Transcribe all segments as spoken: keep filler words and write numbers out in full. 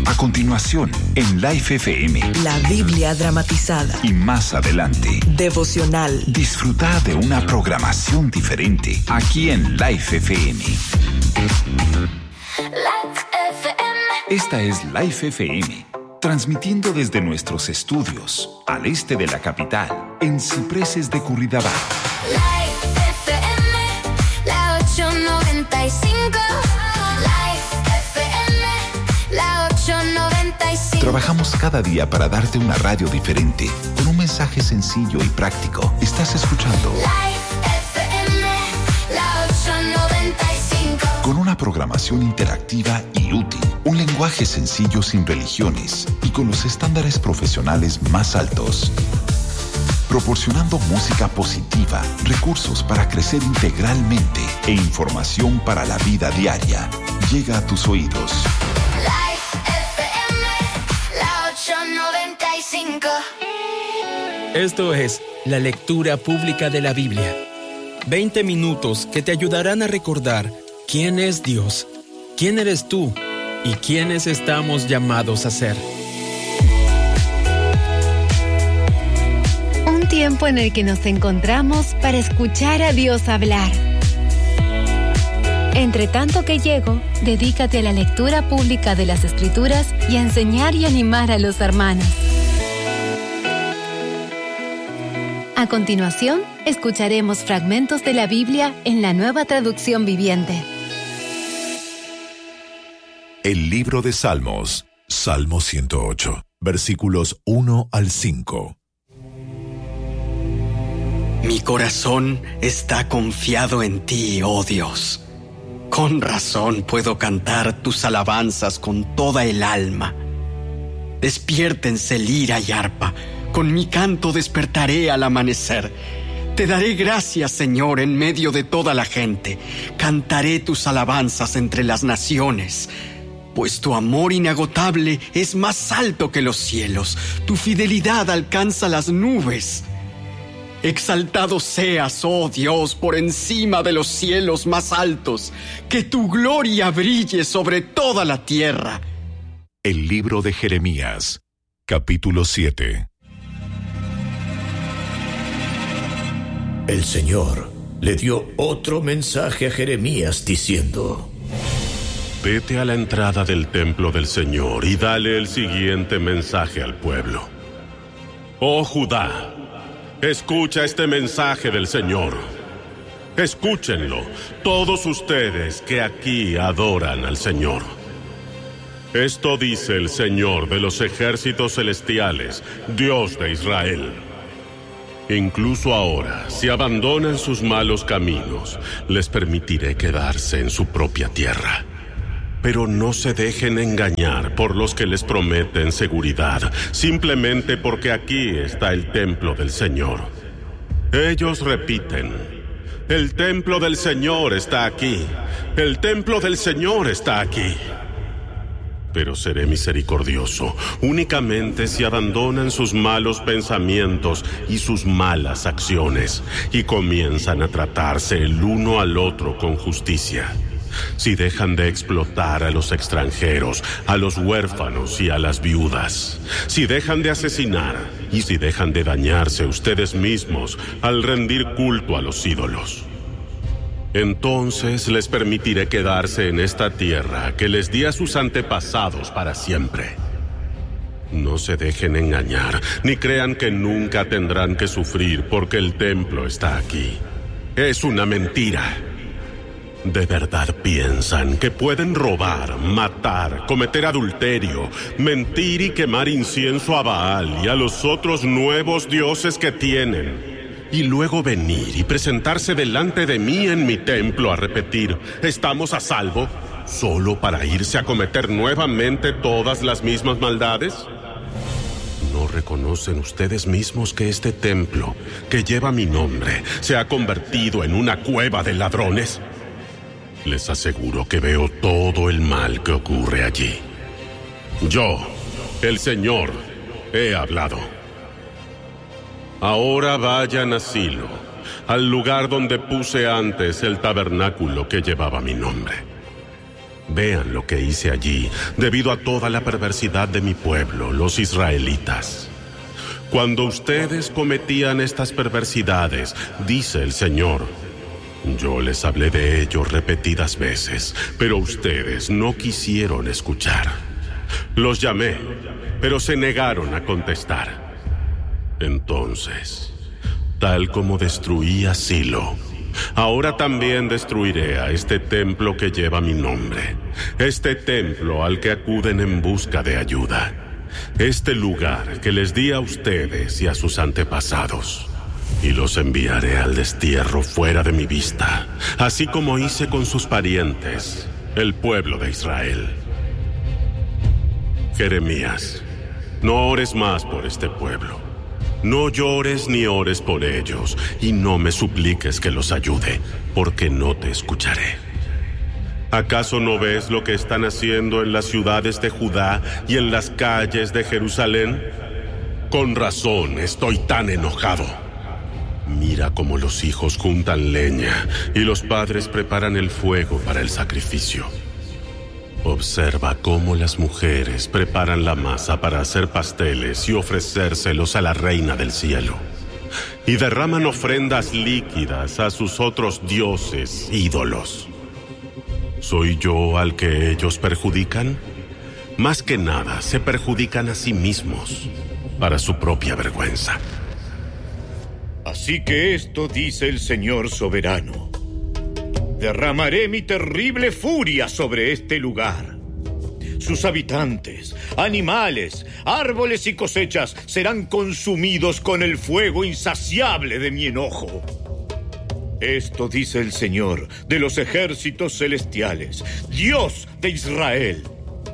A continuación, en Life F M. La Biblia dramatizada. Y más adelante, devocional. Disfruta de una programación diferente aquí en Life F M. Life F M. Esta es Life F M, transmitiendo desde nuestros estudios al este de la capital, en Cipreses de Curridabat. Life F M, la ochocientos noventa y cinco. Life F M, la ochocientos noventa y cinco. Trabajamos cada día para darte una radio diferente, con un mensaje sencillo y práctico. Estás escuchando Life F M, la ochocientos noventa y cinco. Con una programación interactiva y útil, un lenguaje sencillo sin religiones y con los estándares profesionales más altos. Proporcionando música positiva, recursos para crecer integralmente e información para la vida diaria. Llega a tus oídos. Life F M, la ochocientos noventa y cinco. Esto es la lectura pública de la Biblia. veinte minutos que te ayudarán a recordar quién es Dios, quién eres tú y quiénes estamos llamados a ser. Un tiempo en el que nos encontramos para escuchar a Dios hablar. Entre tanto que llego, dedícate a la lectura pública de las Escrituras y a enseñar y animar a los hermanos. A continuación, escucharemos fragmentos de la Biblia en la Nueva Traducción Viviente. El libro de Salmos, Salmo ciento ocho, versículos uno al cinco. Mi corazón está confiado en ti, oh Dios. Con razón puedo cantar tus alabanzas con toda el alma. Despiértense lira y arpa, con mi canto despertaré al amanecer. Te daré gracias, Señor, en medio de toda la gente. Cantaré tus alabanzas entre las naciones. Pues tu amor inagotable es más alto que los cielos, tu fidelidad alcanza las nubes. Exaltado seas, oh Dios, por encima de los cielos más altos, que tu gloria brille sobre toda la tierra. El libro de Jeremías, capítulo siete. El Señor le dio otro mensaje a Jeremías diciendo: Vete a la entrada del templo del Señor y dale el siguiente mensaje al pueblo. Oh Judá, escucha este mensaje del Señor. Escúchenlo, todos ustedes que aquí adoran al Señor. Esto dice el Señor de los ejércitos celestiales, Dios de Israel. Incluso ahora, si abandonan sus malos caminos, les permitiré quedarse en su propia tierra. Pero no se dejen engañar por los que les prometen seguridad, simplemente porque aquí está el templo del Señor. Ellos repiten: el templo del Señor está aquí, el templo del Señor está aquí. Pero seré misericordioso únicamente si abandonan sus malos pensamientos y sus malas acciones y comienzan a tratarse el uno al otro con justicia. Si dejan de explotar a los extranjeros, a los huérfanos y a las viudas. Si dejan de asesinar y si dejan de dañarse ustedes mismos al rendir culto a los ídolos. Entonces les permitiré quedarse en esta tierra que les di a sus antepasados para siempre. No se dejen engañar, ni crean que nunca tendrán que sufrir porque el templo está aquí. Es una mentira. ¿De verdad piensan que pueden robar, matar, cometer adulterio, mentir y quemar incienso a Baal y a los otros nuevos dioses que tienen? Y luego venir y presentarse delante de mí en mi templo a repetir: ¿estamos a salvo? ¿Solo para irse a cometer nuevamente todas las mismas maldades? ¿No reconocen ustedes mismos que este templo, que lleva mi nombre, se ha convertido en una cueva de ladrones? Les aseguro que veo todo el mal que ocurre allí. Yo, el Señor, he hablado. Ahora vayan a Silo, al lugar donde puse antes el tabernáculo que llevaba mi nombre. Vean lo que hice allí, debido a toda la perversidad de mi pueblo, los israelitas. Cuando ustedes cometían estas perversidades, dice el Señor, yo les hablé de ello repetidas veces, pero ustedes no quisieron escuchar. Los llamé, pero se negaron a contestar. Entonces, tal como destruí a Silo, ahora también destruiré a este templo que lleva mi nombre, este templo al que acuden en busca de ayuda, este lugar que les di a ustedes y a sus antepasados. Y los enviaré al destierro fuera de mi vista, así como hice con sus parientes, el pueblo de Israel. Jeremías, no ores más por este pueblo. No llores ni ores por ellos, y no me supliques que los ayude, porque no te escucharé. ¿Acaso no ves lo que están haciendo en las ciudades de Judá y en las calles de Jerusalén? Con razón estoy tan enojado. Mira cómo los hijos juntan leña y los padres preparan el fuego para el sacrificio. Observa cómo las mujeres preparan la masa para hacer pasteles y ofrecérselos a la reina del cielo. Y derraman ofrendas líquidas a sus otros dioses ídolos. ¿Soy yo al que ellos perjudican? Más que nada, se perjudican a sí mismos para su propia vergüenza. Así que esto dice el Señor soberano. Derramaré mi terrible furia sobre este lugar. Sus habitantes, animales, árboles y cosechas serán consumidos con el fuego insaciable de mi enojo. Esto dice el Señor de los ejércitos celestiales, Dios de Israel.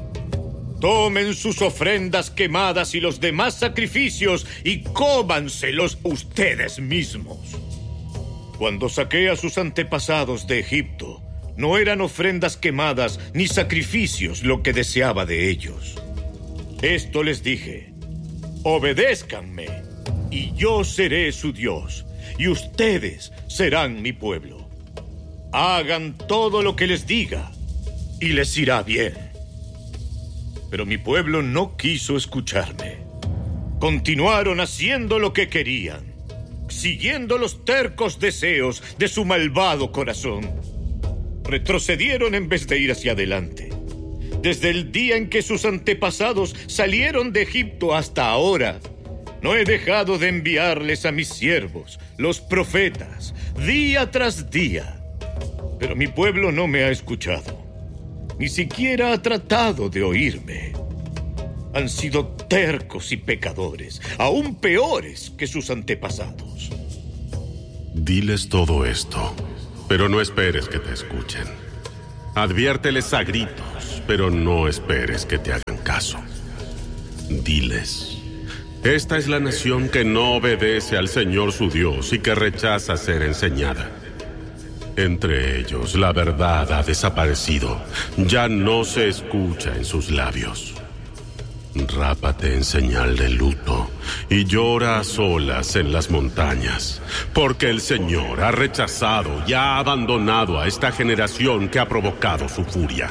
Tomen sus ofrendas quemadas y los demás sacrificios y cómanselos ustedes mismos. Cuando saqué a sus antepasados de Egipto, no eran ofrendas quemadas ni sacrificios lo que deseaba de ellos. Esto les dije: obedézcanme, y yo seré su Dios, y ustedes serán mi pueblo. Hagan todo lo que les diga, y les irá bien. Pero mi pueblo no quiso escucharme. Continuaron haciendo lo que querían, siguiendo los tercos deseos de su malvado corazón. Retrocedieron en vez de ir hacia adelante. Desde el día en que sus antepasados salieron de Egipto hasta ahora, no he dejado de enviarles a mis siervos, los profetas, día tras día. Pero mi pueblo no me ha escuchado. Ni siquiera ha tratado de oírme. Han sido tercos y pecadores, aún peores que sus antepasados. Diles todo esto, pero no esperes que te escuchen. Adviérteles a gritos, pero no esperes que te hagan caso. Diles: esta es la nación que no obedece al Señor su Dios y que rechaza ser enseñada. Entre ellos la verdad ha desaparecido, ya no se escucha en sus labios. Rápate en señal de luto y llora a solas en las montañas, porque el Señor ha rechazado y ha abandonado a esta generación que ha provocado su furia.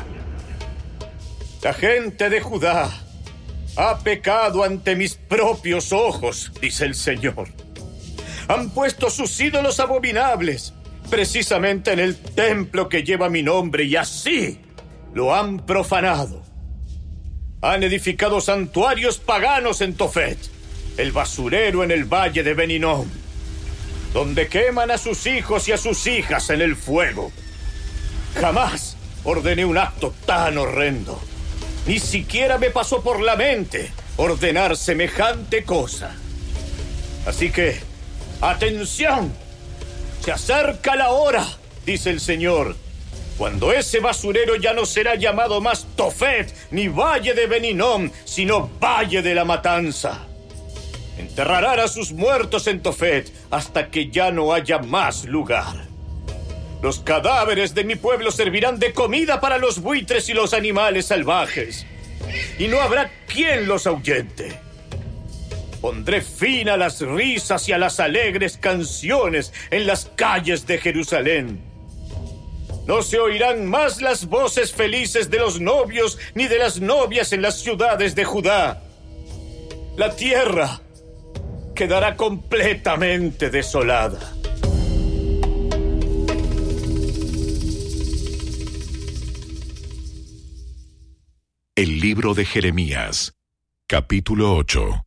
La gente de Judá ha pecado ante mis propios ojos, dice el Señor. Han puesto sus ídolos abominables precisamente en el templo que lleva mi nombre, y así lo han profanado. Han edificado santuarios paganos en Tofet, el basurero en el valle de Ben Hinnom, donde queman a sus hijos y a sus hijas en el fuego. Jamás ordené un acto tan horrendo. Ni siquiera me pasó por la mente ordenar semejante cosa. Así que, ¡atención! Se acerca la hora, dice el Señor, cuando ese basurero ya no será llamado más Tofet ni Valle de Ben Hinnom, sino Valle de la Matanza. Enterrarán a sus muertos en Tofet hasta que ya no haya más lugar. Los cadáveres de mi pueblo servirán de comida para los buitres y los animales salvajes, y no habrá quien los ahuyente. Pondré fin a las risas y a las alegres canciones en las calles de Jerusalén. No se oirán más las voces felices de los novios ni de las novias en las ciudades de Judá. La tierra quedará completamente desolada. El libro de Jeremías, capítulo ocho.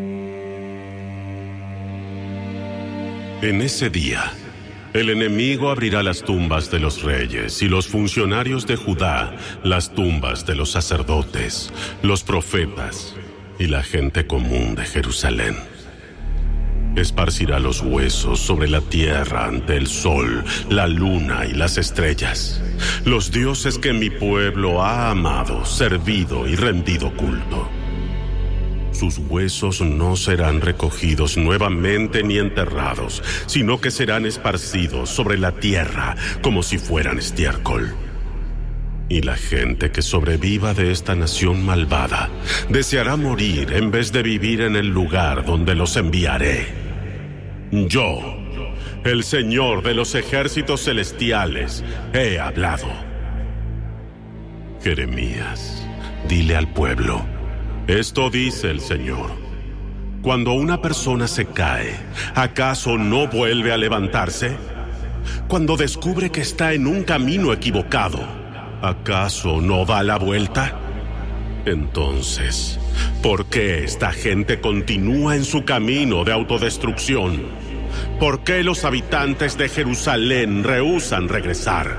En ese día, el enemigo abrirá las tumbas de los reyes y los funcionarios de Judá, las tumbas de los sacerdotes, los profetas y la gente común de Jerusalén. Esparcirá los huesos sobre la tierra ante el sol, la luna y las estrellas, los dioses que mi pueblo ha amado, servido y rendido culto. Sus huesos no serán recogidos nuevamente ni enterrados, sino que serán esparcidos sobre la tierra como si fueran estiércol. Y la gente que sobreviva de esta nación malvada deseará morir en vez de vivir en el lugar donde los enviaré. Yo, el Señor de los ejércitos celestiales, he hablado. Jeremías, dile al pueblo, esto dice el Señor. Cuando una persona se cae, ¿acaso no vuelve a levantarse? Cuando descubre que está en un camino equivocado, ¿acaso no da la vuelta? Entonces, ¿por qué esta gente continúa en su camino de autodestrucción? ¿Por qué los habitantes de Jerusalén rehúsan regresar?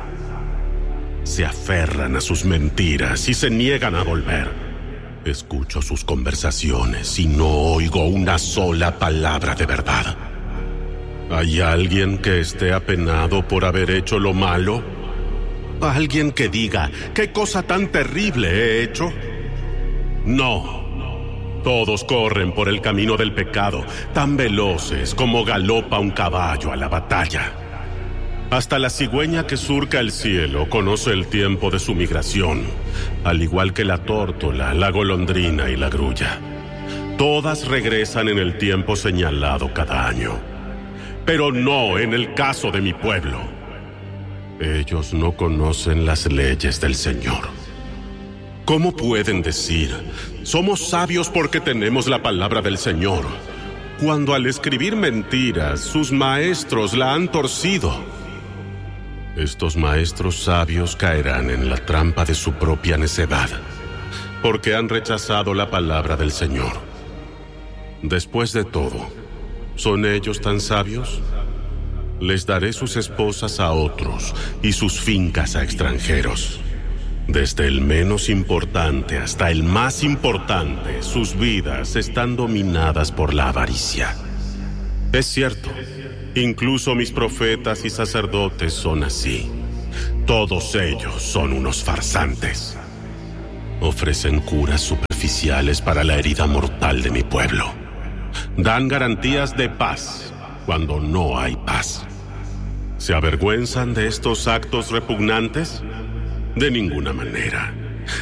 Se aferran a sus mentiras y se niegan a volver. Escucho sus conversaciones y no oigo una sola palabra de verdad. ¿Hay alguien que esté apenado por haber hecho lo malo? ¿Alguien que diga, qué cosa tan terrible he hecho? No. Todos corren por el camino del pecado, tan veloces como galopa un caballo a la batalla. Hasta la cigüeña que surca el cielo conoce el tiempo de su migración, al igual que la tórtola, la golondrina y la grulla. Todas regresan en el tiempo señalado cada año, pero no en el caso de mi pueblo. Ellos no conocen las leyes del Señor. ¿Cómo pueden decir, somos sabios porque tenemos la palabra del Señor, cuando al escribir mentiras, sus maestros la han torcido? Estos maestros sabios caerán en la trampa de su propia necedad, porque han rechazado la palabra del Señor. Después de todo, ¿son ellos tan sabios? Les daré sus esposas a otros y sus fincas a extranjeros. Desde el menos importante hasta el más importante, sus vidas están dominadas por la avaricia. Es cierto, incluso mis profetas y sacerdotes son así. Todos ellos son unos farsantes. Ofrecen curas superficiales para la herida mortal de mi pueblo. Dan garantías de paz cuando no hay paz. ¿Se avergüenzan de estos actos repugnantes? De ninguna manera.